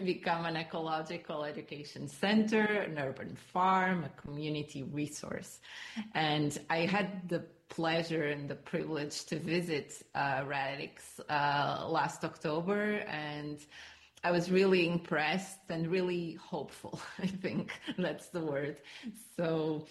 become an ecological education center, an urban farm, a community resource. And I had the pleasure and the privilege to visit Radix last October, and I was really impressed and really hopeful. I think that's the word. So,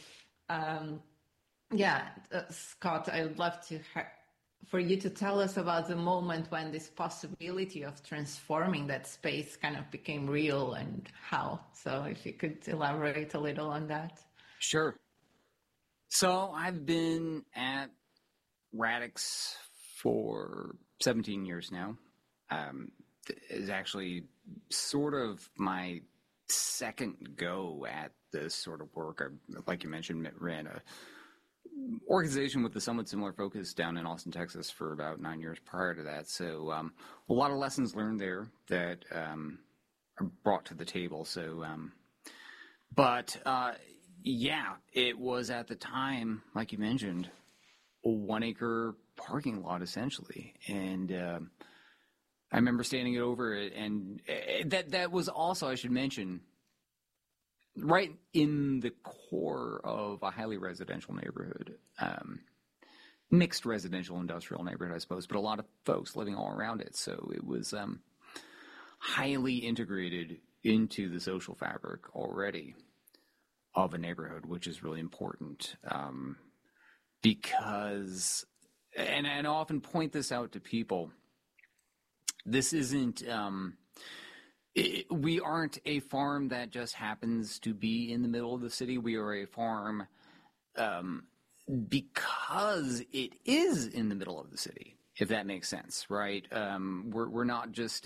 Scott, I would love for you to tell us about the moment when this possibility of transforming that space kind of became real and how. So if you could elaborate a little on that. Sure. So I've been at Radix for 17 years now. Is actually sort of my second go at this sort of work. I, like you mentioned, ran a organization with a somewhat similar focus down in Austin, Texas for about 9 years prior to that. So a lot of lessons learned there that are brought to the table. So, it was at the time, like you mentioned, a 1 acre parking lot essentially. And I remember standing over it, and that was also, I should mention, right in the core of a highly residential neighborhood, mixed residential industrial neighborhood, I suppose, but a lot of folks living all around it. So it was highly integrated into the social fabric already of a neighborhood, which is really important because, and I often point this out to people, this isn't, we aren't a farm that just happens to be in the middle of the city. We are a farm because it is in the middle of the city, if that makes sense, right? We're not just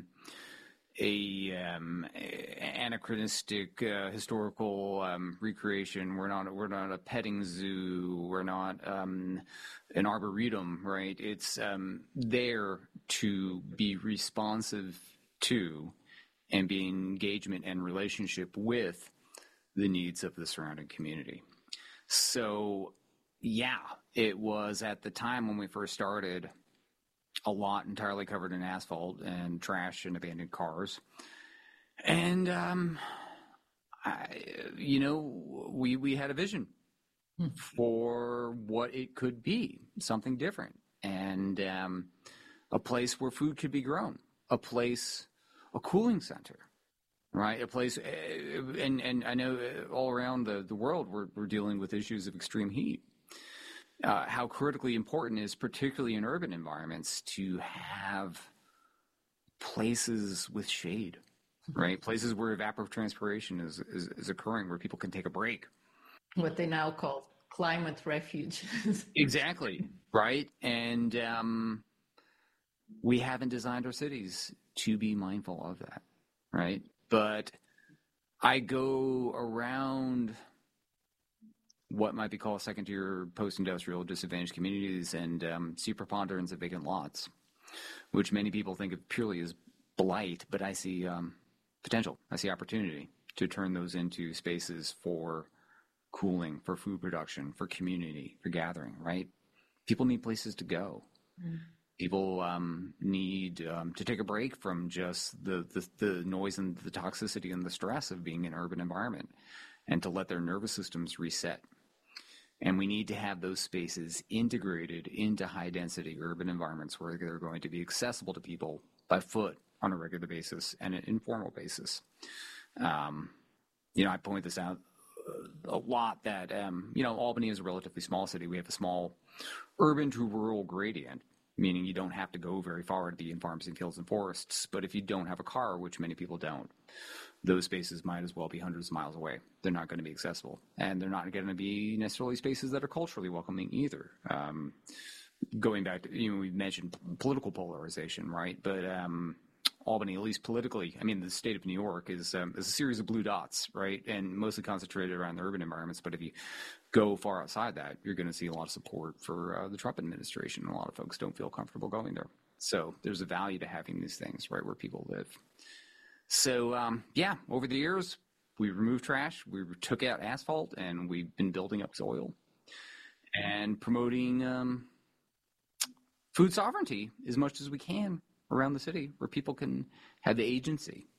anachronistic historical recreation. We're not a petting zoo. We're not an arboretum, right? It's there to be responsive to and be engagement and relationship with the needs of the surrounding community. So, yeah, it was at the time when we first started a lot entirely covered in asphalt and trash and abandoned cars. And, we had a vision for what it could be, something different. And a place where food could be grown, a cooling center, right? A place, and I know all around the world we're dealing with issues of extreme heat. How critically important is, particularly in urban environments, to have places with shade, right? Places where evapotranspiration is occurring, where people can take a break. What they now call climate refuge. Exactly, right? And we haven't designed our cities to be mindful of that, right? But I go around what might be called second-tier post-industrial disadvantaged communities and see preponderance of vacant lots, which many people think of purely as blight, but I see potential. I see opportunity to turn those into spaces for cooling, for food production, for community, for gathering, right? People need places to go. Mm. People need to take a break from just the noise and the toxicity and the stress of being in an urban environment, and to let their nervous systems reset. And we need to have those spaces integrated into high-density urban environments where they're going to be accessible to people by foot on a regular basis and an informal basis. I point this out a lot that, Albany is a relatively small city. We have a small urban to rural gradient, meaning you don't have to go very far to be in farms and fields and forests. But if you don't have a car, which many people don't, those spaces might as well be hundreds of miles away. They're not going to be accessible, and they're not going to be necessarily spaces that are culturally welcoming either. Going back to, we mentioned political polarization, right? But Albany, at least politically, the state of New York is a series of blue dots, right? And mostly concentrated around the urban environments. But if you go far outside that, you're going to see a lot of support for the Trump administration. A lot of folks don't feel comfortable going there. So there's a value to having these things right where people live. So, over the years, we removed trash, we took out asphalt, and we've been building up soil and promoting food sovereignty as much as we can around the city, where people can have the agency